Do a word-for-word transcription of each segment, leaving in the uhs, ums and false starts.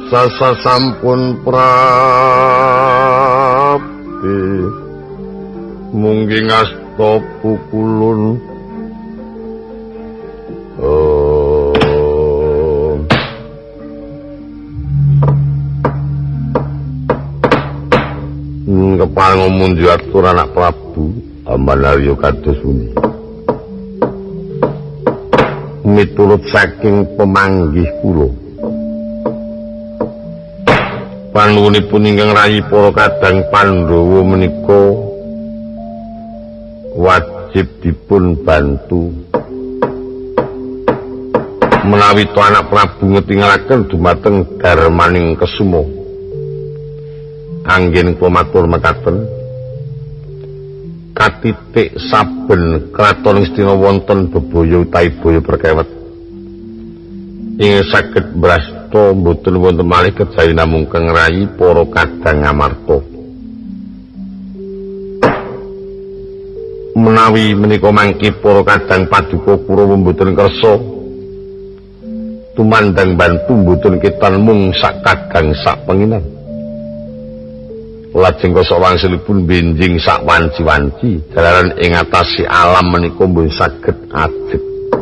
jasa sampun prapti munggi ngasta pukulun oh kepareng mundi atur anak Prabu Amanarya kados pundi miturut saking pemanggih kula panuwunipun ingkang rayi para kadang Pandhawa menika wajib dipun bantu menawi to anak Prabu ngetingalaken dumateng darmaning Kesuma anggen kula matur mekaten katitik saben kraton Ngastina wonten bebaya utawi baya perkewet ing saged brasta mboten wonten malih kejawi namung kang rayi para kadang Amarta menawi menika mangke para kadang Paduka Kurawa mboten kersa tumandang bantu mboten ketan mung sak kadang sak penginan lajeng kosok wangsulipun benjing sak wanci-wanci jalaran ing atasi alam menika mboten saged ajeg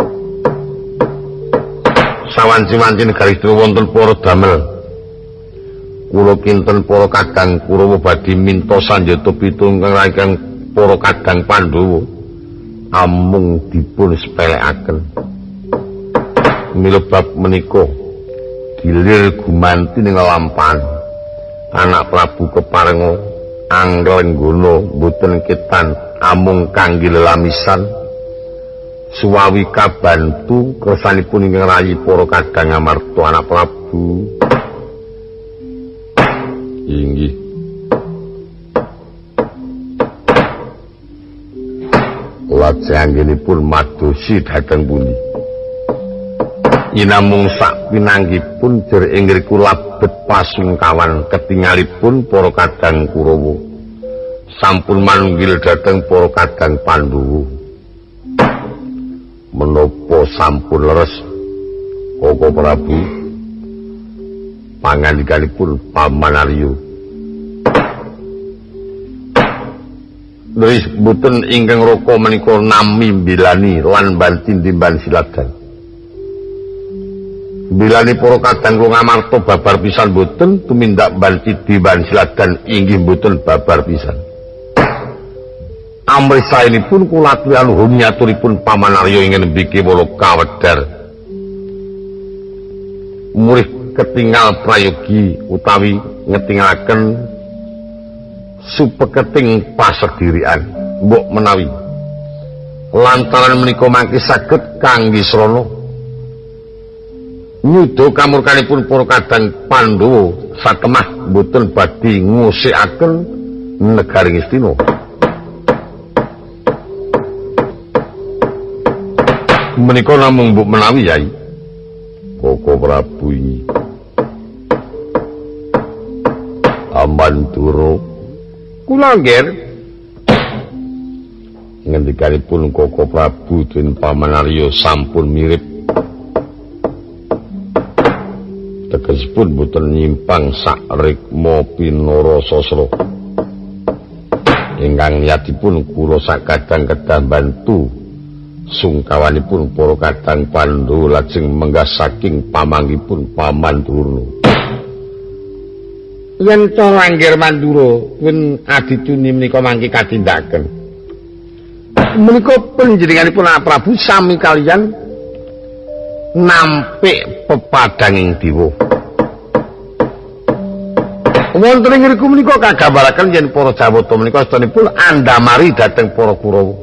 sawanci-wanci negari wonten para damel kula kinten para kadang Kurawa badhe minta sanjata pitungkang ingkang para kadang Pandhawa amung dipun sepelekaken mila bab menika gilir gumanti ning lampahan anak Prabu keparenga anglenggana boten ketan amung kangge lelamisan suwawi kabantu kersanipun ingkang rayi para kadang Amarta anak Prabu inggih lajeng anggenipun madosi dhateng pundi inamung sak pinanggipun jer inggriku labet pasungkawan ketingalipun para kadang Kurawa sampun manggil dhateng para kadang Pandhawa menapa sampun leres Koko Prabu pangandikanipun Paman Arya Deris boten ingkang raka menika nami mbilani lan banti timban siladan bilani para kadang kula Amarta babar pisan boten tumindak banti timban siladan inggih boten babar pisan amrisainipun kula aturi anuhun nyaturipun Paman Arya ingin nembiki wala kawedar murih ketingal prayogi utawi ngetingalaken supeketing pasedirian mbok menawi lantaran menika mangke saged kangge srana nyuda kamurkanipun para kadang Pandhawa satemah boten badhe ngusikaken negari Ngastina menika namung mbok menawi Yai Koko Prabu iki Amandura kula nggih ngendikanipun Koko Prabu den Paman Arya sampun mirip tegesipun boten nyimpang sak rikma pinara sasra ingkang niyatipun kula sak kadang kedah bantu sungkawanipun para kadang Pandhawa lajeng menggah saking pamanggipun Paman Durna yen to Langgir Mandura pun adituni menika mangke katindaken menika panjenenganipun Prabu sami kalian nampik pepadanging dewa wonten ing ngriku menika kagambaraken yen para Jawata menika astanipun andamari dhateng para Kurawa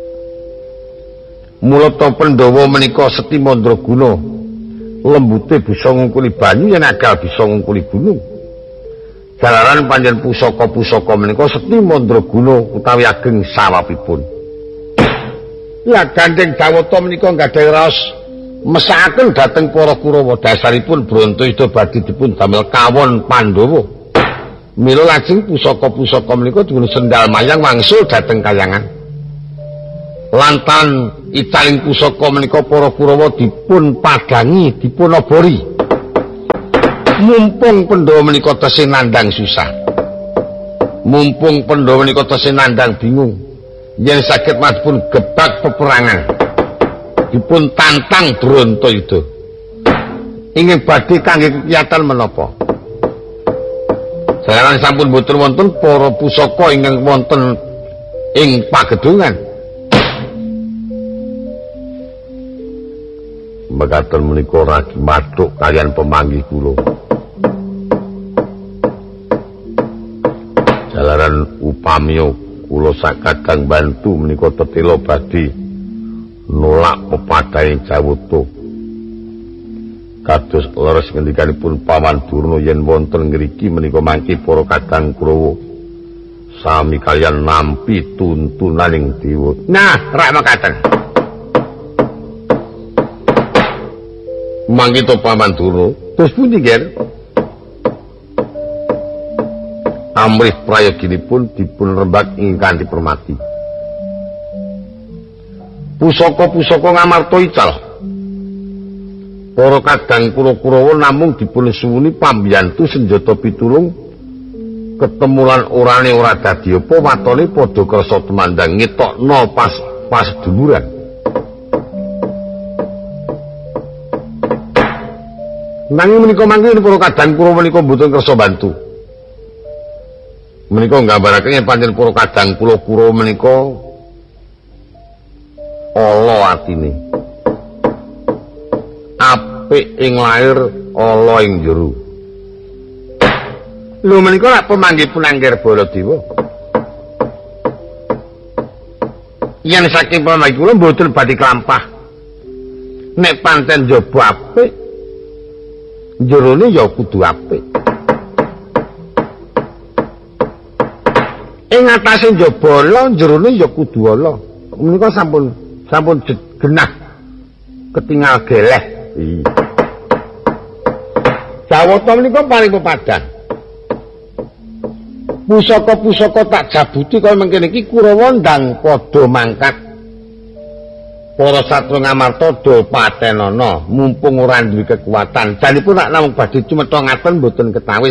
mula to Pandhawa menika Seti Mandraguna lembute bisa ngungkuli banyu yen agal bisa ngungkuli gunung jalaran panjen pusaka-pusaka menika Seti Mandraguna utawi ageng sawapipun. Ya gandeng Jawata menika gadhah raos mesakaken dhateng para Kurawa dasaripun Brontoyuda badhe dipun damel kawon Pandhawa. Mila lajeng pusaka-pusaka menika dipun sendal mayang wangsul dhateng kayangan. Lantan icaling pusaka menika para Kurawa dipun padangi, dipun obori. Mumpung Pandhawa menika tesih nandhang susah. Mumpung Pandhawa menika tesih nandhang bingung. Yen saged madhepun gebak peperangan. Dipun tantang Drantayuda. Ingin badhe kangge kegiatan menapa? Jalaran sampun boten wonten para pusaka ingkang wonten ing pagedungan. Mekaten menika ragi mathuk kaliyan pemanggih kula. Jalaran upami kula sakadang bantu menika tetela badhe nolak pepadhaing Jawata. Kados leres ngendikanipun Paman Durna yen wonten ngriki menika mangke para kadang Kurawa sami kaliyan nampi tuntunaning dewa. Nah, rak makaten. Mangke to Paman Durna, terus pundi nggih? Amrih prayoginipun dipun rembak ing kanthi permati. Pusaka-pusaka ngamarta ical. Para kadang Kurawa namung dipun suwuni pambiyantu senjata pitulung ketemulan orane ora dadi apa watone padha kersa tumandang ngetokno pas pas duluran. Nanging menika mangke para kadang Kurawa menika mboten kersa bantu. Menika nggambaraken yen pancen para kadang kula Kurawa menika ala atine. Apik ing lair, ala ing jero. Lho menika lak pemanggih Punangkir Baladewa. Yen saking pemanggih kula mboten badhe klampah. Nek pancen njaba apik, jerone ya kudu apik. Ing atase njaba ala, jerone ya kudu ala. Menika sampun sampun genah ketingal geleh. Jawata menika paling pepadang. Pusaka-pusaka tak jabuti kaya mengkene iki Kurawa ndang padha mangkat. Para satru ngamarta do patenana mumpung ora duwe kekuatan. Janipun nak namung badhe cumetha ngaten mboten ketawis.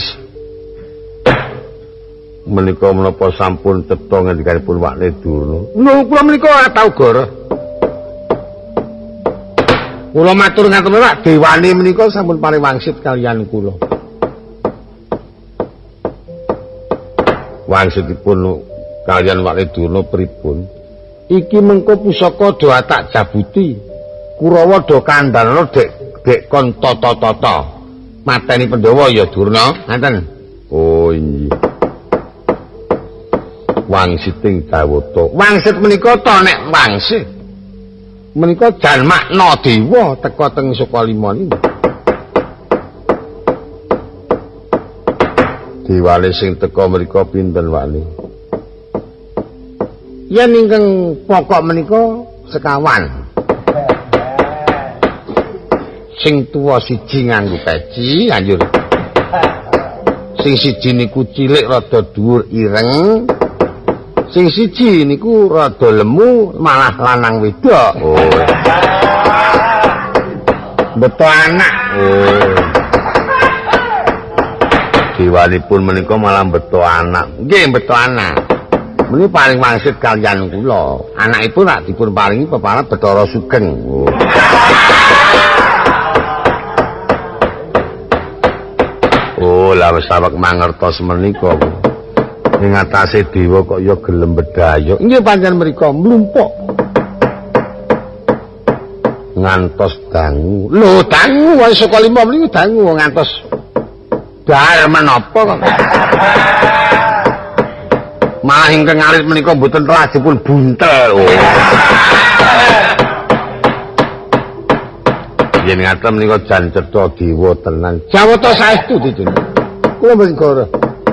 Menika menapa sampun cetha ngendikanipun Wakne Durna. Lho kula menika ora tau goroh. Kula matur ngaten Pak, dewane menika sampun paring wangsit kaliyan kula. Wangsitipun kaliyan Wakne Durna pripun? Iki mengko pusaka do tak jabuti. Kurawa do kandhana dek dek kon tata-tata. Mateni Pandhawa ya Durna, ngaten. Oh iya. Wangsiting Jawata. Wangsit menika to nek wangsit. Menika jan makna dewa teka teng Sukalima niku. Dewane sing teka mriku pinten Wakne? Yen ingkang pokok menika sekawan. Sing tuwa siji nganggo peci, anjur. Sing siji niku cilik rada dhuwur ireng. Sing siji niku rada lemu malah lanang wedok. Oh. Beto anak. Oh. Dewanipun menika malah beto anak. Nggih beto anak. Menika paling wangsit kaliyan kula. Anakipun nak dipun paringi peparat Bathara Sugeng. Oh. Oh, lah wis saweg mangertos menika. Ing atase dewa kok ya gelem bedhayok. Nggih pancen mriku mlumpuk. Ngantos dangu. Lho, dangu wae Sukalima mriku dangu ngantos dahar menapa kok. Malah ingkang alit menika mboten rajipun buntel. Oh. Yen ngaten menika jan cetha dewa tenan. Jawata saestu ditun. Kula mboten goroh.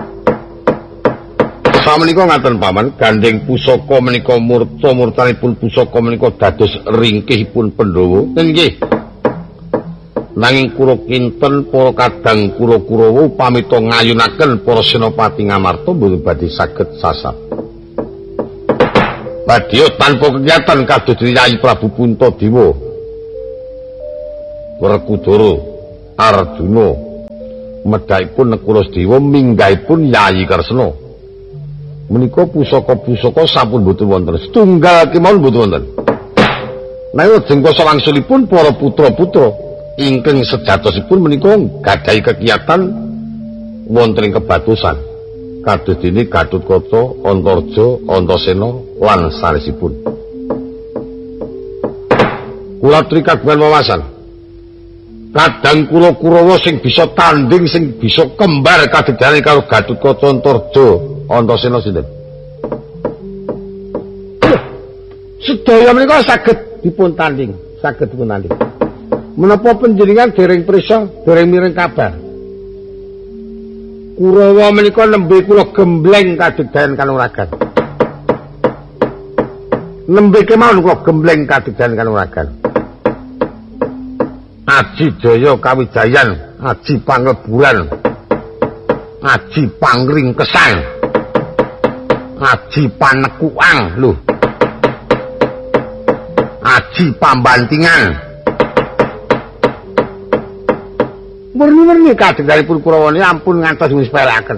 Samenika ngaten Paman, gandeng pusaka menika murta murtanipun pusaka menika dados ringkihipun Pandhawa. Nggih. Nanging kula kinten para kadang kula Kurawa pamita ngayunaken para senopati ngamarta mboten badhe saged sasat. Badhe tanpa kegiatan kados Kyai Prabu Puntadewa, Werkudara, Arjuna, medhaipun Nekura Sedewa minggahipun Yayi Kresna. Menika pusaka-pusaka sampun boten wonten. Setunggal kemawon boten wonten. Nanging lajeng kasa wangsulipun para putra-putra ingkang sejatosipun menika gadhahi kegiatan wonten ing kebatusan. Kados dene Gatotkaca, Antarja, Antasena lan sanesipun. Kula aturi kagungan wawasan. Kadang kula Kurawa sing bisa tanding sing bisa kembar kadegane karo Gatotkaca, Antarja, Antasena sinten? Sedaya menika saged dipun tanding, saged dipun tanding. Menapa panjenengan dereng prisa, dereng mireng kabar? Kurawa menika nembe kula gembleng kadegdayan kanuragan. Nembe kemawon kula gembleng kadegdayan kanuragan. Aji Jaya Kawijayan, Aji Pangleburan, Aji Pangringkesan, Aji Panekuang lho. Aji Pambantingan. Murni-murni kadegdanipun Kurawa niki ampun ngantos dipunspelekaken.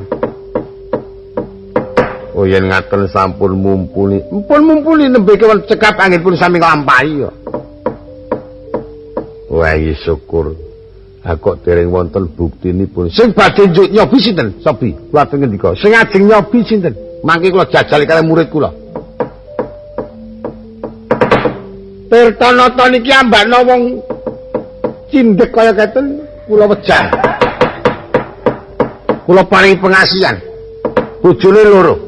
Oh yen ngaten sampun mumpuni. Mumpun mumpuni nembe kewon cekap anggenipun sami nglampahi kok. Wah iki syukur. Aku dereng wonten buktinipun. Sing badhe nyobi sinten? Sobi. Kula ngendika. Sing ajeng nyobi sinten? Mangke kula jajal kali murid kula. Tirtanata niki ambakna wong cindhek kaya keten. Kula wejan. Kula paring pengasihan. Bojone loro.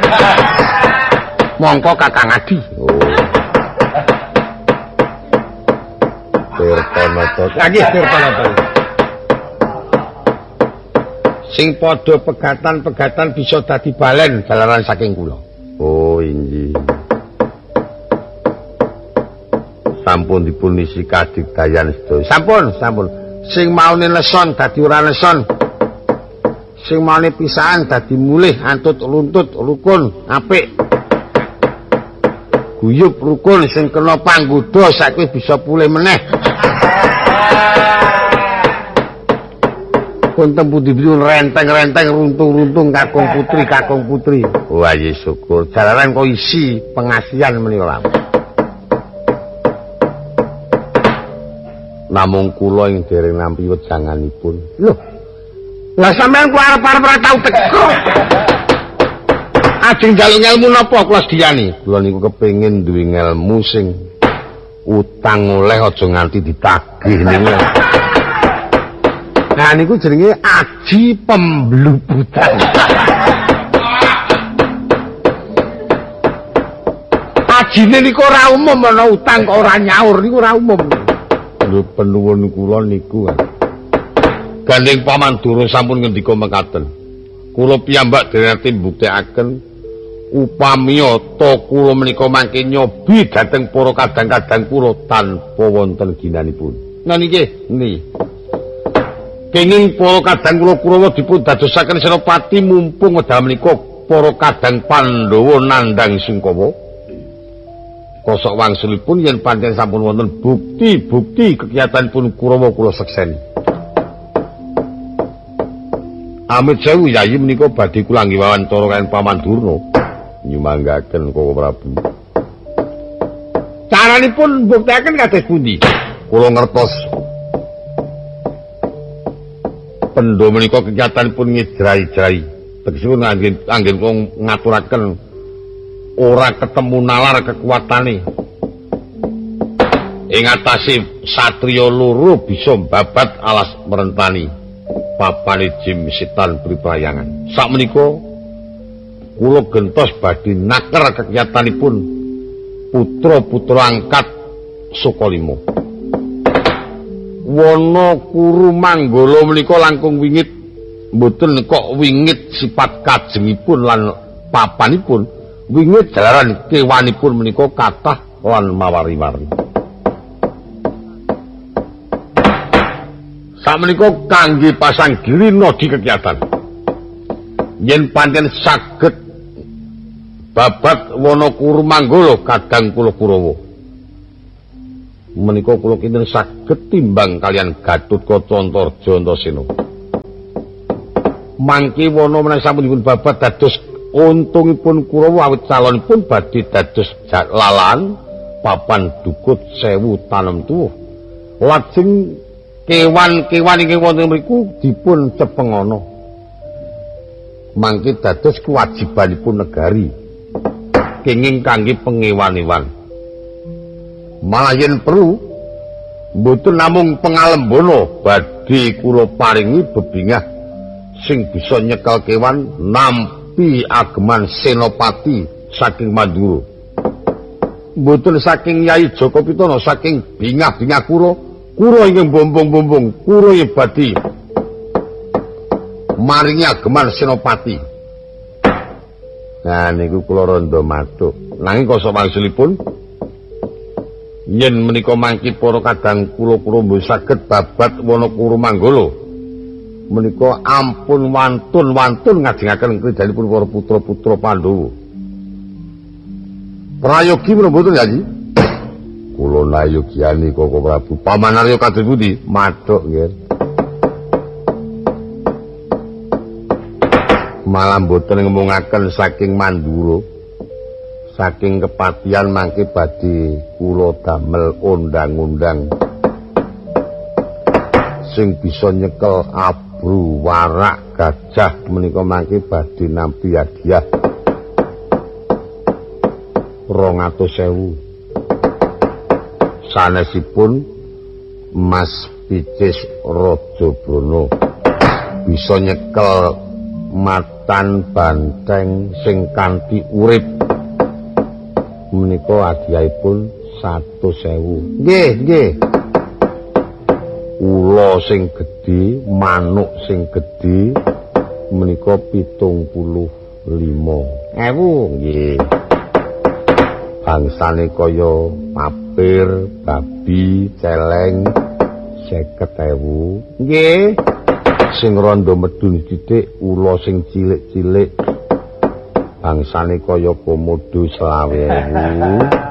Mongko Kakang Adi. Oh. Tirtanata. Lagi Tirtanata. Sing padha pegatan-pegatan bisa dadi balen dalaran saking kula. Oh, inggih. Sampun dipun isi kadegdayan sedaya. Sampun, sampun. Sing maune leson dadi ora leson. Sing maune pisahan dadi mulih, antut luntut, rukun, apik. Guyub rukun sing kena panggoda saiki bisa pulih meneh. Pun tempu-tempu renteng-renteng runtung-runtung kakung putri, kakung putri. Wah, ya syukur. Jalaran kok isi pengasihan menika. Namung kula ing dereng nampi wejanganipun. Lho. Lah sampean ku arep-arep ora tau teko. Ajeng njaluk ilmu napa kula sediyani? Kula niku kepengin duwe ilmu sing utang oleh aja nganti ditagih niku. Nah niku jenenge aji pemblubutan. Ajine niku ora umum ana utang kok ora nyaur niku ora umum. Lho penuwun kula niku kan. Gandeng Paman Dura sampun ngendika mekaten. Kula piyambak dereng mbuktekaken upamiya ta kula menika mangke nyobi dhateng para kadang-kadang kula tanpa wonten ginanipun. Nah niki, niki. Kenging para kadang kula Kurawa dipun dadosaken senopati mumpung wekdal menika para kadang Pandhawa nandhang Sungkawa. Kosok wangsulipun yen pancen sampun wonten bukti-bukti kegiatanipun Kurawa kula sekseni. Amit sewu Yayi menika badhe kula nggih wawancara kaliyan Paman Durna nyumanggaken Koko Prabu. Caranipun buktekaken kados pundi? Kula ngertos pendho menika kegiatanipun ngijrai-jrai. Tegesipun anggen anggen kula ngaturaken ora ketemu nalar kekuatane ing atase satriya loro bisa babat alas merentani papane jim setan priprayangan. Sakmenika kula gentos badhe naker kegiatanipun putra-putra angkat Sukalima. Wana Kuru Manggala menika langkung wingit mboten kok wingit sifat kajengipun lan papanipun. Wingit jalaran kewanipun menika kathah lan mawari-wari. Sakmenika kangge pasang girina di kegiatan. Yen pancen saged babat Wanakuru Manggala kadang kula Kurawa. Menika kula kinten saged timbang kalian Gatotkaca Antarja Antasena. mangke wana menawi sampun dipun babat dados untungipun Kurawa awit calonipun badhe dados lalan papan dukut sewu tanem tuwuh. Lajeng kewan-kewan ingkang wonten mriku dipun cepengana. Mangke dados kewajibanipun negari kenging kangge pengewan-ewan. Malah yen perlu mboten namung pengalembana badhe kula paringi bebingah sing bisa nyekel kewan nampi ageman senopati saking Mandura. Mboten saking Nyai Jaka Pitana, saking bingah-bingah kura, kura ingkang bombong-bombong, kura ing badhe maringi ageman senopati. Nah niku kula randha matuk. Nanging kasa wangsulipun yen menika mangki para kadang kula-kula mboten saged babat Wanakura Manggala. Menika ampun wantun-wantun ngajengaken kridhanipun para putra-putra Pandhawa. Prayogi menapa mboten Yayi? Kula nayogiani Koko Prabu. Paman Arya kados pundi? Mathuk nggih. Malah mboten ngemungaken saking Mandura. Saking kepatihan mangke badhe kula damel undang-undang sing bisa nyekel abru warak gajah menika mangke badhe nampi hadiah rong atus ewu sanesipun Mas Picis Rajabana bisa nyekel matan banteng sing kanthi urip menika hadiahipun satus ewu. Nggih, nggih. Ula sing gedhe, manuk sing gedhe menika pitung puluh lima ewu nggih. Bangsane kaya papir, babi, celeng seket ewu. Nggih. Sing randa medun sithik, ula sing cilik-cilik bangsane kaya komodo selawe ewu.